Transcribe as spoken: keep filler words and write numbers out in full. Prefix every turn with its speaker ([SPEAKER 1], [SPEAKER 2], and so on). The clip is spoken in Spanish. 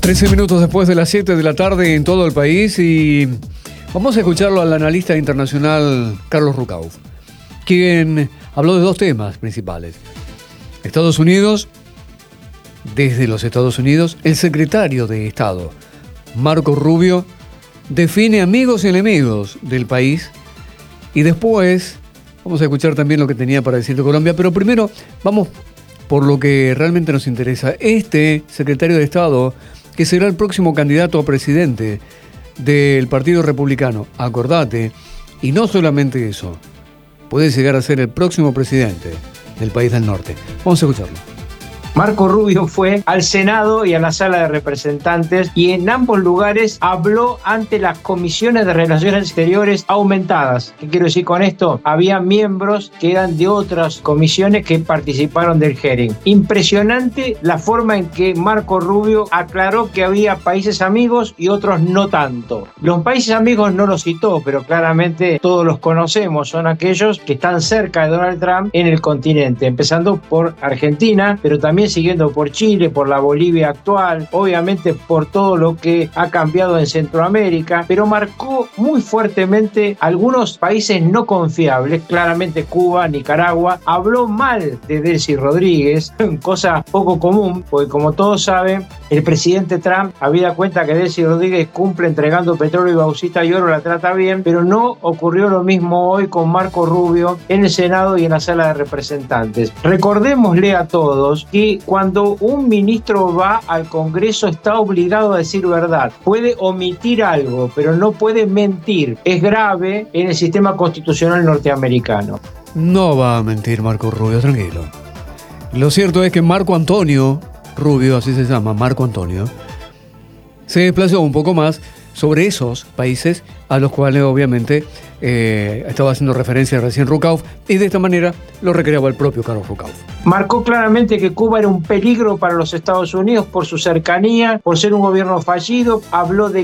[SPEAKER 1] trece minutos después de las siete de la tarde en todo el país y vamos a escucharlo al analista internacional Carlos Rucauf, quien habló de dos temas principales. Estados Unidos, desde los Estados Unidos, el secretario de Estado, Marco Rubio, define amigos y enemigos del país y después vamos a escuchar también lo que tenía para decir de Colombia, pero primero vamos por lo que realmente nos interesa. Este secretario de Estado, que será el próximo candidato a presidente del Partido Republicano, acordate, y no solamente eso, puede llegar a ser el próximo presidente del país del norte. Vamos a escucharlo.
[SPEAKER 2] Marco Rubio fue al Senado y a la Sala de Representantes y en ambos lugares habló ante las comisiones de Relaciones Exteriores aumentadas. ¿Qué quiero decir con esto? Había miembros que eran de otras comisiones que participaron del hearing. Impresionante la forma en que Marco Rubio aclaró que había países amigos y otros no tanto. Los países amigos no los citó, pero claramente todos los conocemos. Son aquellos que están cerca de Donald Trump en el continente, empezando por Argentina, pero también siguiendo por Chile, por la Bolivia actual, obviamente por todo lo que ha cambiado en Centroamérica, pero marcó muy fuertemente algunos países no confiables, claramente Cuba, Nicaragua. Habló mal de Delcy Rodríguez, cosa poco común, porque como todos saben, el presidente Trump había dado cuenta que Delcy Rodríguez cumple entregando petróleo y bauxita y oro, la trata bien, pero no ocurrió lo mismo hoy con Marco Rubio en el Senado y en la Sala de Representantes. Recordémosle a todos que cuando un ministro va al Congreso está obligado a decir verdad. Puede omitir algo, pero no puede mentir. Es grave en el sistema constitucional norteamericano.
[SPEAKER 1] No va a mentir Marco Rubio, tranquilo. Lo cierto es que Marco Antonio Rubio, así se llama, Marco Antonio, se desplazó un poco más sobre esos países a los cuales obviamente eh, estaba haciendo referencia recién Rucauf, y de esta manera lo recreaba el propio Carlos Rucauf.
[SPEAKER 2] Marcó claramente que Cuba era un peligro para los Estados Unidos por su cercanía, por ser un gobierno fallido. Habló de